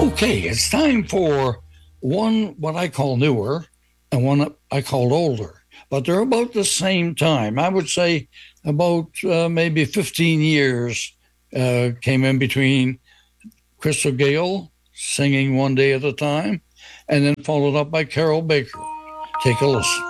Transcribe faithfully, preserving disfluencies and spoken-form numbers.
Okay, it's time for one what I call newer and one I called older, but they're about the same time. I would say about uh, maybe fifteen years uh, came in between Crystal Gale singing One Day at a Time, and then followed up by Carol Baker. Take a listen.